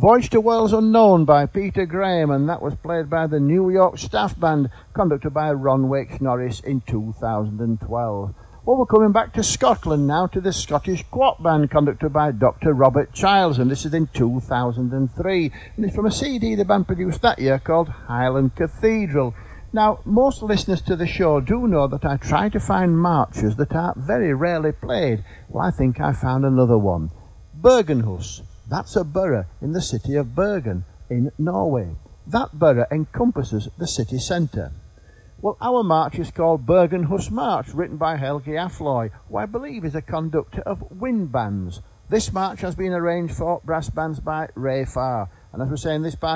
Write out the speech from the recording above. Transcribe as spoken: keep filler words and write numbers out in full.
Voyage to Worlds Unknown by Peter Graham, and that was played by the New York Staff Band, conducted by Ron Wakes Norris in two thousand twelve. Well, we're coming back to Scotland now, to the Scottish Quat Band, conducted by Doctor Robert Childs, and this is in two thousand three. And it's from a C D the band produced that year called Highland Cathedral. Now, most listeners to the show do know that I try to find marches that are very rarely played. Well, I think I found another one. Bergenhus. That's a borough in the city of Bergen in Norway. That borough encompasses the city centre. Well, our march is called Bergenhus March, written by Helge Afloy, who I believe is a conductor of wind bands. This march has been arranged for brass bands by Ray Farr. And as we're saying, this part